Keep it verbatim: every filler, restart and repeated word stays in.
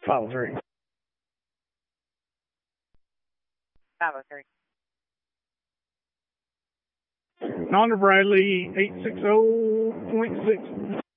five oh three. five oh three. Nonder Bradley, eight six zero point six.